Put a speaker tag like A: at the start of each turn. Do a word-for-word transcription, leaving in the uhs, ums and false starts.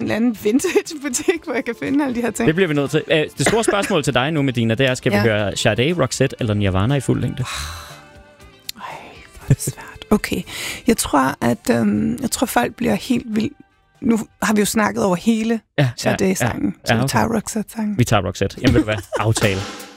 A: eller anden vintage-butik, hvor jeg kan finde alle de her ting.
B: Det bliver vi nødt til. Det store spørgsmål til dig nu, Medina, det er, skal ja. vi høre Sade, Roxette eller Nirvana i fuld længde?
A: Ej, hvor er det svært. Okay, jeg tror, at øhm, jeg tror, folk bliver helt vildt. Nu har vi jo snakket over hele ja, Sade-sangen, ja, ja. så ja, okay. vi tager Roxette-sangen.
B: Vi tager Roxette. Jamen, ved du hvad? Aftale.